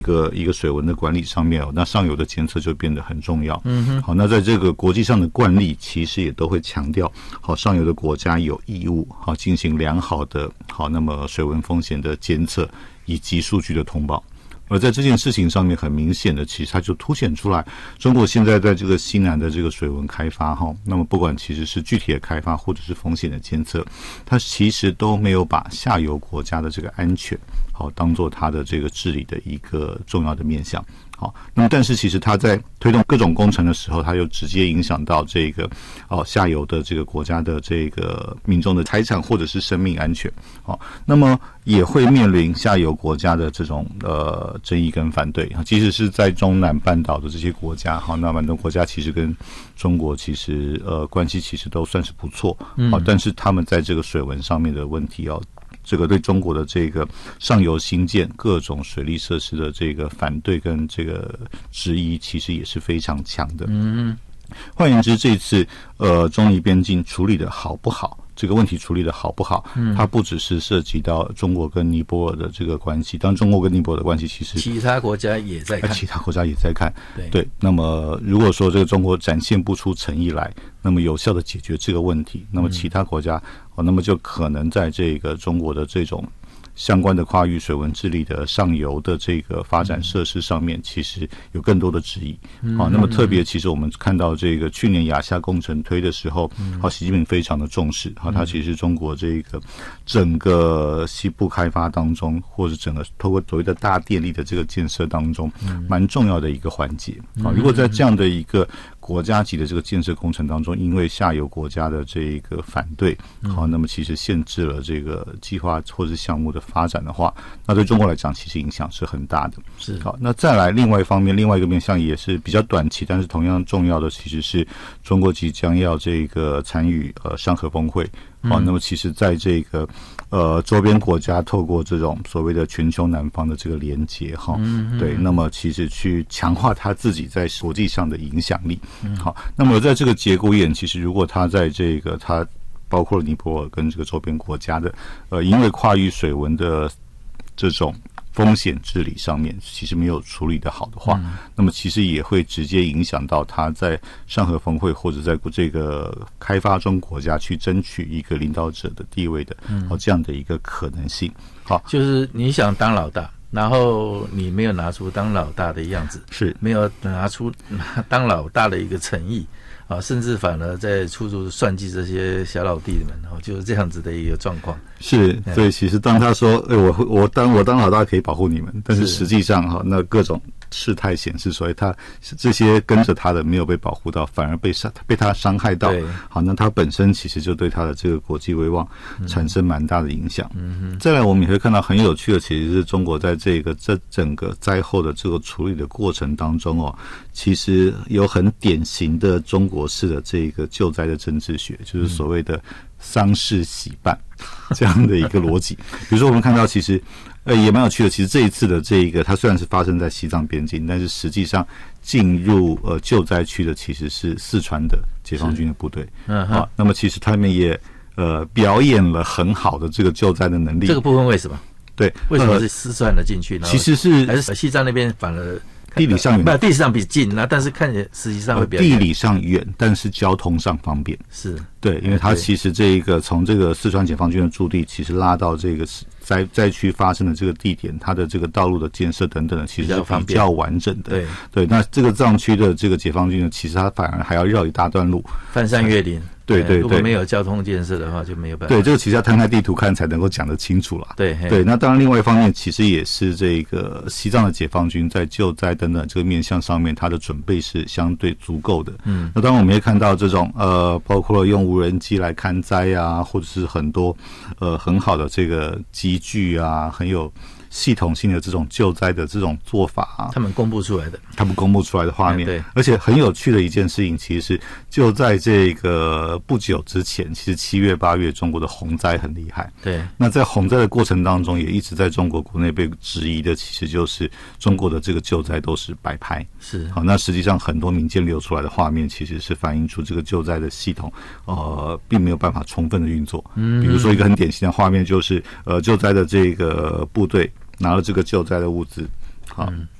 一个水文的管理上面那上游的监测就变得很重要。好，那在这个国际上的惯例，其实也都会强调，好，上游的国家有义务好进行良好的那么水文风险的监测以及数据的通报。而在这件事情上面，很明显的，其实它就凸显出来，中国现在在这个西南的这个水文开发那么不管其实是具体的开发或者是风险的监测，它其实都没有把下游国家的这个安全当做它的这个治理的一个重要的面向。好，那么但是其实它在推动各种工程的时候，它又直接影响到这个下游的这个国家的这个民众的财产或者是生命安全。好，那么也会面临下游国家的这种争议跟反对。即使是在中南半岛的这些国家，那蛮多国家其实跟中国其实关系其实都算是不错。但是他们在这个水文上面的问题这个对中国的这个上游新建各种水利设施的这个反对跟这个质疑，其实也是非常强的。换言之，这次中尼边境处理的好不好，这个问题处理的好不好，它不只是涉及到中国跟尼泊尔的这个关系，当然中国跟尼泊尔的关系其实其他国家也在看， 其他国家也在看。对，那么如果说这个中国展现不出诚意来，那么有效的解决这个问题，那么其他国家那么就可能在这个中国的这种相关的跨域水文治理的上游的这个发展设施上面，其实有更多的质疑。那么特别其实我们看到这个去年亚夏工程推的时候，习近平非常的重视，它其实是中国这个整个西部开发当中，或者整个透过所谓的大电力的这个建设当中，蛮重要的一个环节。如果在这样的一个国家级的这个建设工程当中，因为下游国家的这个反对，那么其实限制了这个计划或者项目的发展的话，那对中国来讲其实影响是很大的。 是。 好，那再来另外一方面，另外一个面向也是比较短期，但是同样重要的，其实是中国即将要这个参与上合峰会。那么其实在这个周边国家透过这种所谓的全球南方的这个连结对，那么其实去强化他自己在国际上的影响力。好，那么在这个节骨眼，其实如果他在这个他包括了尼泊尔跟这个周边国家的因为跨域水文的这种风险治理上面其实没有处理的好的话，那么其实也会直接影响到他在上合峰会或者在这个开发中国家去争取一个领导者的地位的这样的一个可能性。好， 就是你想当老大，然后你没有拿出当老大的样子， 是没有拿出当老大的一个诚意甚至反而在处处算计这些小老弟们就是这样子的一个状况。 是，所以其实当他说我当老大可以保护你们，但是实际上那各种事态显示，所以他这些跟着他的没有被保护到，反而被他伤害到。好，那他本身其实就对他的这个国际威望产生蛮大的影响。再来我们也会看到很有趣的，其实是中国在这整个灾后的这个处理的过程当中其实有很典型的中国式的这个救灾的政治学，就是所谓的丧事喜办这样的一个逻辑。比如说我们看到其实也蛮有趣的，其实这一次的这个它虽然是发生在西藏边境，但是实际上进入救灾区的其实是四川的解放军的部队。那么其实他们也表演了很好的这个救灾的能力。 这个部分为什么？ 对， 为什么是四川的进去呢？ 其实是还是西藏那边反而地理上远， 不，地理上比近但是看起来实际上会比较地理上远，但是交通上方便。 是对，因为它其实这个从这个四川解放军的驻地，其实拉到这个灾区发生的这个地点，它的这个道路的建设等等的，其实是比较完整的。对，那这个藏区的这个解放军呢，其实它反而还要绕一大段路， 翻山越岭。 对， 如果没有交通建设的话，就没有办法。 对，这个其实要摊开地图看才能够讲得清楚啦。对，那当然，另外一方面，其实也是这个西藏的解放军在救灾等等这个面向上面，它的准备是相对足够的。那当然我们也看到这种包括了用无人机来看灾啊，或者是很多很好的这个机具啊，很有系统性的这种救灾的这种做法他们公布出来的画面。对，而且很有趣的一件事情，其实是就在这个不久之前，其实7月8月中国的洪灾很厉害。 对， 那在洪灾的过程当中，也一直在中国国内被质疑的，其实就是中国的这个救灾都是摆拍。 是， 好，那实际上很多民间流出来的画面，其实是反映出这个救灾的系统并没有办法充分的运作。比如说一个很典型的画面就是救灾的这个部队拿了这个救灾的物资， 好，